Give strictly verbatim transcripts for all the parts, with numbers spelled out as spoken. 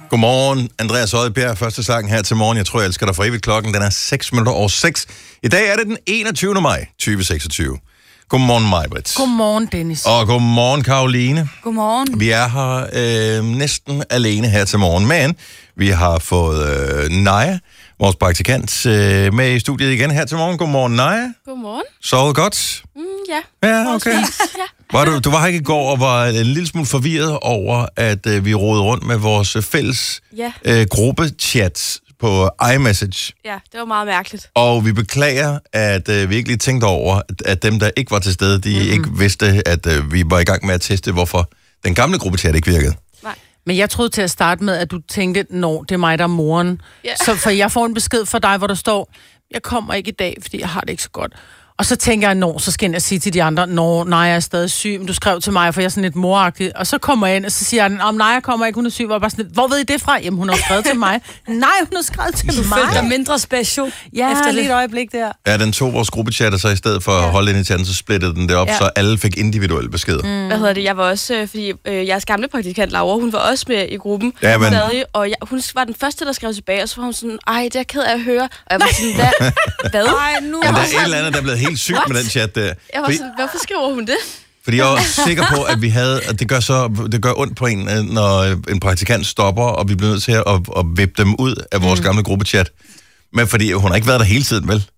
Godmorgen, Andreas Oddbjerg. Første sang her til morgen. Jeg tror, jeg elsker dig for evigt. Klokken den er seks minutter over seks. I dag er det den enogtyvende maj, tyve seksogtyve. Godmorgen, Majbrit. Godmorgen, Dennis. Og godmorgen, Karoline. Godmorgen. Vi er her øh, næsten alene her til morgen, men vi har fået øh, Naja, vores praktikant, øh, med i studiet igen her til morgen. Godmorgen, Naja. Godmorgen. Sovet godt? Mm, ja. Ja, okay. Ja. Var du, du var her ikke i går og var en lille smule forvirret over, at øh, vi rodede rundt med vores fælles Ja. øh, gruppechat på iMessage. Ja, det var meget mærkeligt. Og vi beklager, at øh, vi ikke lige tænkte over, at, at dem, der ikke var til stede, de mm-hmm. ikke vidste, at øh, vi var i gang med at teste, hvorfor den gamle gruppechat ikke virkede. Nej. Men jeg troede til at starte med, at du tænkte, nå, det er mig, der er moren. Ja. Så for jeg får en besked fra dig, hvor der står, jeg kommer ikke i dag, fordi jeg har det ikke så godt. Og så tænker jeg, nå, så skal jeg sige til de andre, nå, nej, jeg er stadig syg, men du skrev til mig, for jeg er sådan lidt moragtig. Og så kommer jeg ind, og så siger jeg, om nej, jeg kommer ikke, hun er syg. Og bare sådan lidt, hvor ved I det fra? Jamen, hun har skrevet til mig. Nej, hun har skrevet til Du mig. følte dig mindre special Ja, efter lige det. et øjeblik der. Ja, den tog vores gruppechat, og så i stedet for at holde ind i chatten, så splittede den det op, Ja. så alle fik individuelle beskeder. Mm. Hvad hedder det? Jeg var også, øh, fordi øh, jeres gamle praktikant Laura, hun var også med i gruppen. Ja, men- Stadig, og jeg, hun var den første, der skrev tilbage, og så var hun sådan, ej, det er jeg ked af at høre. Og jeg var sådan, hvad? Hvad? Ej, nu. Men der er et eller andet, der er blevet helt sygt What? med den chat der. Jeg var Fordi, sådan, hvorfor skriver hun det? fordi jeg var sikker på, at vi havde, at det gør så det gør ondt på en, øh, når en praktikant stopper, og vi bliver nødt til at, at, at vippe dem ud af vores mm. gamle gruppechat. Men fordi hun har ikke været der hele tiden, vel?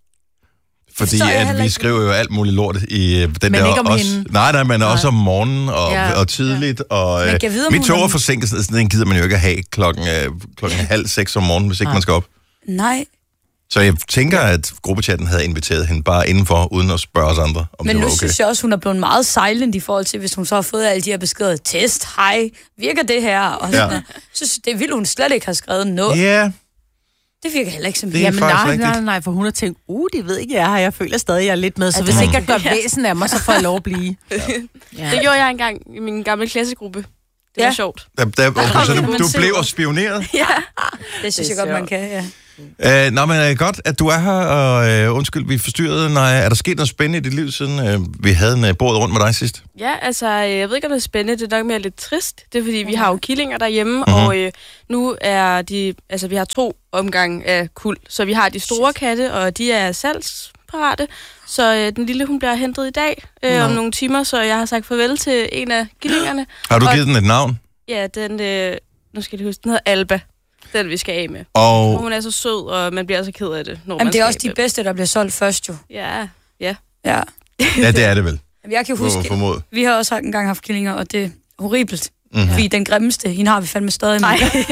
Fordi Så er jeg at heller vi ikke- skriver jo alt muligt lort i øh, den Men der ikke om også. hende. Nej, nej, men Nej. også om morgenen og, Ja. og tidligt. Og, Men øh, kan vide, om mit hun tog er er- forsinket, så den gider man jo ikke at have klokken, øh, klokken halv seks om morgenen, hvis ikke Nej. man skal op. Nej, Så jeg tænker, at gruppechatten havde inviteret hende bare indenfor, uden at spørge os andre, om men det nu var okay. synes jeg også, hun er blevet meget silent i forhold til, hvis hun så har fået alle de her beskeder. Test, hej, virker det her? Og sådan Ja. noget. Så synes- det ville hun slet ikke have skrevet noget. Ja, Det virker heller ikke som Det er det. Jamen faktisk nej, rigtigt. nej, nej, for hun har tænkt, uh, de ved ikke, jeg er her. Jeg føler stadig, jeg er lidt med. Så Er hvis det ikke jeg gør Ja. væsen af mig, så får jeg lov at blive. Ja. Det gjorde jeg engang i min gamle klassegruppe. Det var Ja. sjovt. der, der, okay, så kan du, man du se. blev også spioneret. Ja. Det synes Det jeg er godt, man sjovt. kan, ja. Uh, nå, men uh, godt, at du er her, og uh, undskyld, vi forstyrrede. Nej, er der sket noget spændende i dit liv, siden uh, vi havde en uh, bordet rundt med dig sidst? Ja, altså, øh, jeg ved ikke, om det er spændende. Det er nok mere lidt trist. Det er, fordi vi har jo killinger derhjemme, Mhm. mm-hmm. og øh, nu er de... Altså, vi har to omgange af kuld. Så vi har de store katte, og de er salgsparate. Så øh, den lille, hun bliver hentet i dag øh, om nogle timer, så jeg har sagt farvel til en af killingerne. Har du Og- givet den et navn? Ja, den... Øh, nu skal jeg lige huske, den hedder Alba. Den, vi skal af med. Og Og hun er så sød, og man bliver så ked af det, når Jamen, man det er skal også af de med bedste, der bliver solgt først jo. dem. Ja, ja. Ja. ja, det er det vel. Jamen, jeg kan Må huske, formode. vi har også engang haft killinger, og det er horribelt. Mhm. Mm-hmm. Fordi den grimmeste, hende har vi fandme stadig med.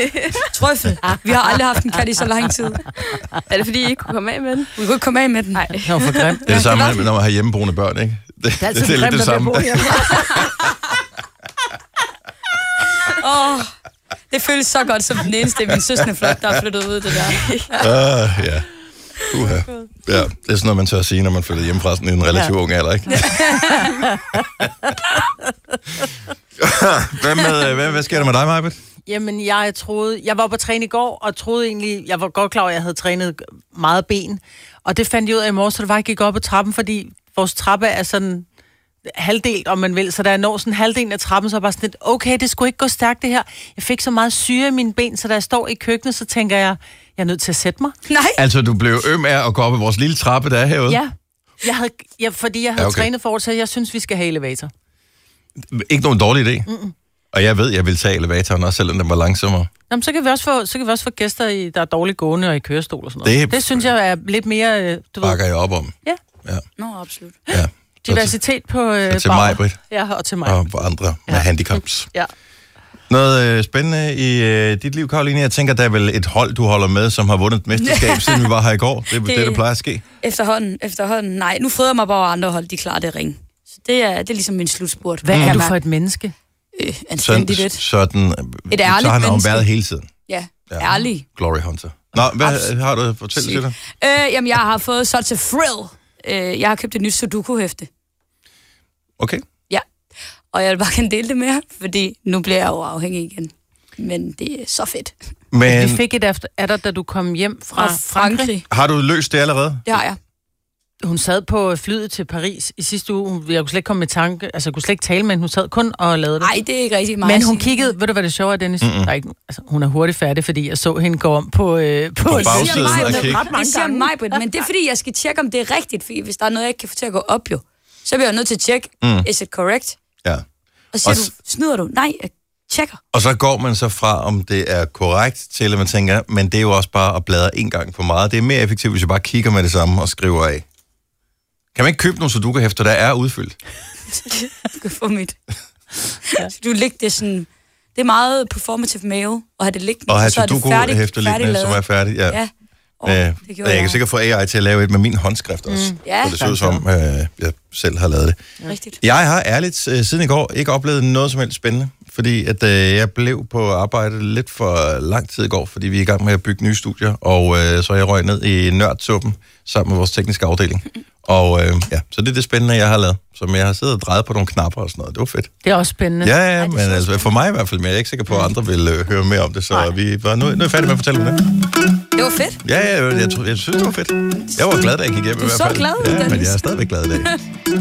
Trøffel. Vi har aldrig haft en kat i så lang tid. Er det, fordi I ikke kunne komme af med den? Vi kunne ikke komme af med den. Nej. Det var for grimt. Det er det samme, når man har hjemmeboende børn, ikke? Det, det, altid det er lidt grimt, det at være samme. på hjemme. Åh, det føles så godt som den eneste i min søskendeflok, der er flyttet ud, det der. Uh, ja. Uha. Ja, det er sådan noget, man tør at sige, når man flytter hjemmefra sådan i en relativt ung alder, ikke? hvad, med, hvad, hvad sker der med dig, Majbet? Jamen, jeg troede... Jeg var på træne i går, og troede egentlig... Jeg var godt klar over, at jeg havde trænet meget ben. Og det fandt jeg ud af i morges, så det var, jeg gik op ad trappen, fordi vores trappe er sådan halvdelt, om man vil. Så da jeg når sådan halvdelen af trappen, så er jeg bare sådan lidt, okay, det skulle ikke gå stærkt, det her. Jeg fik så meget syre i mine ben, så da jeg står i køkkenet, så tænker jeg, jeg er nødt til at sætte mig. Nej. Altså, du blev øm af at gå op i vores lille trappe, der er herude? Ja, jeg havde, ja fordi jeg havde Ja, ja, okay. okay. trænet for, så jeg synes, vi skal have elevator. Ikke nogen dårlig idé. Mm-mm. Og jeg ved, jeg vil tage elevatoren også, selvom den var langsommere. Jamen, så kan vi også få, så kan vi også få gæster, i, der er dårligt gående og i kørestol og sådan noget. Det- Det, det synes jeg er lidt mere, øh, du ved, Bakker jeg op om. ja, Nå, absolut. Ja. diversitet på øh, Så til bager. mig, Britt, Ja, og til mig. og på andre med Ja. handicaps. Ja. Noget øh, spændende i øh, dit liv, Karoline. Jeg tænker, der er vel et hold, du holder med, som har vundet et mesterskab, siden vi var her i går. Det er det, Det- det, der plejer at ske. Efterhånden, efterhånden. Nej, nu fodrer jeg mig bare andre hold, de klarer det ring. Så det er, det er ligesom min slutspurt. Hvad Kan er du man- for et menneske? Øh, Sådan, anstændigt et. sådan, Et så ærligt har han menneske. været hele tiden. Ja, Ja. ærlig. Glory Hunter. Nå, hvad Absolut. har du at fortælle til dig? Øh, jamen, jeg har fået such a thrill. Øh, jeg har købt et nyt Sudoku-hæfte. Okay. Ja, og jeg vil bare gerne dele det med jer, fordi nu bliver jeg jo afhængig igen. Men det er så fedt. Men Vi fik et efter, af dig, da du kom hjem fra Fra Frankrig. Frankrig. har du løst det allerede? Det har jeg. hun sad på flyet til Paris i sidste uge. Hun, jeg kunne slet ikke komme med tanke, altså jeg kunne slet ikke tale, men hun sad kun og lavede det. Nej, det er ikke rigtig meget. Men hun kiggede, ved du hvad det sjove er, Dennis? Mm-hmm. Der er ikke, altså, hun er hurtigt færdig, fordi jeg så hende gå om på... Øh, på, på bagsiden og kigge. Det siger mig, men det er fordi, jeg skal tjekke, om det er rigtigt, fordi hvis der er noget, jeg ikke kan få til at gå op jo, så bliver jeg nødt til at tjekke, mm. is it correct? Ja. Og siger og du, snyder du? Nej, jeg tjekker. Og så går man så fra, om det er korrekt, til at man tænker, men det er jo også bare at bladre en gang for meget. Det er mere effektivt, hvis jeg bare kigger med det samme og skriver af. Kan man ikke købe nogle Sudoku-hæfter, der er udfyldt? Du kan få mit. Ja. Du lægger det sådan... Det er meget performative mail, og have det liggende, og have så er det færdigt, Sudoku-hæfter liggende, som er færdigt. Ja. ja. Oh, øh, det jeg, jeg kan sikkert få A I til at lave et med min håndskrift også. Mm. Ja. Så det ser ud som, øh, jeg selv har lavet det. Rigtigt. Jeg har ærligt øh, siden i går ikke oplevet noget som helst spændende, fordi at, øh, jeg blev på arbejde lidt for lang tid i går, fordi vi er i gang med at bygge nye studier, og øh, så er jeg røg ned i nørdsuppen sammen med vores tekniske afdeling. Og øh, ja, så det er det spændende, jeg har lavet, som jeg har siddet og drejet på nogle knapper og sådan noget. Det var fedt. Det er også spændende. Ja, ja, ja men altså, for mig i hvert fald, men jeg er ikke sikker på, at andre vil øh, høre mere om det, så Nej. vi var nu, nu er jeg færdig med at fortælle om det. Det var fedt. Ja, ja, jeg, jeg, jeg, jeg synes, det var fedt. Jeg var glad, da jeg gik hjem i hvert fald. Du så glad, ja, men jeg er stadigvæk glad i dag.